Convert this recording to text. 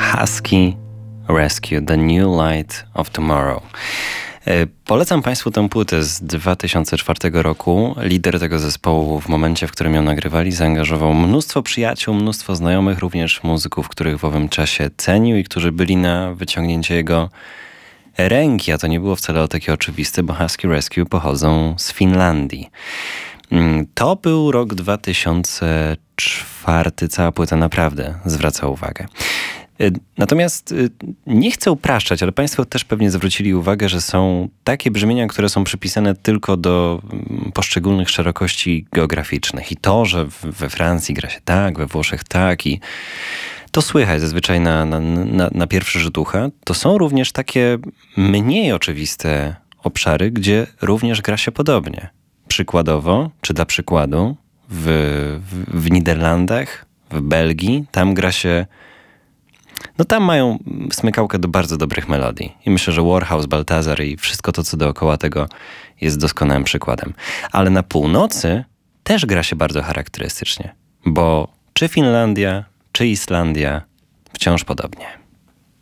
Husky Rescue, The New Light of Tomorrow. Polecam Państwu tę płytę z 2004 roku. Lider tego zespołu w momencie, w którym ją nagrywali, zaangażował mnóstwo przyjaciół, mnóstwo znajomych, również muzyków, których w owym czasie cenił i którzy byli na wyciągnięcie jego ręki, a to nie było wcale takie oczywiste, bo Husky Rescue pochodzą z Finlandii. To był rok 2004, cała płyta naprawdę zwraca uwagę. Natomiast nie chcę upraszczać, ale Państwo też pewnie zwrócili uwagę, że są takie brzmienia, które są przypisane tylko do poszczególnych szerokości geograficznych. I to, że we Francji gra się tak, we Włoszech tak i to słychać zazwyczaj na pierwszy rzut ucha. To są również takie mniej oczywiste obszary, gdzie również gra się podobnie. Przykładowo, czy dla przykładu, w Niderlandach, w Belgii, tam gra się... No tam mają smykałkę do bardzo dobrych melodii. I myślę, że Warhouse, Baltazar i wszystko to, co dookoła tego jest doskonałym przykładem. Ale na północy też gra się bardzo charakterystycznie. Bo czy Finlandia, czy Islandia wciąż podobnie.